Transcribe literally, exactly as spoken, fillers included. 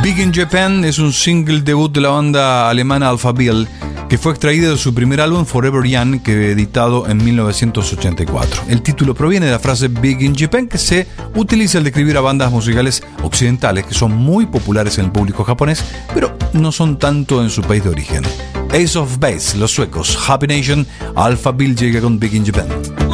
Big in Japan es un single debut de la banda alemana Alphaville, que fue extraído de su primer álbum Forever Young, que editado en mil novecientos ochenta y cuatro. El título proviene de la frase Big in Japan, que se utiliza al describir a bandas musicales occidentales que son muy populares en el público japonés, pero no son tanto en su país de origen. Ace of Base, los suecos, Happy Nation, Alphaville llega con Big in Japan.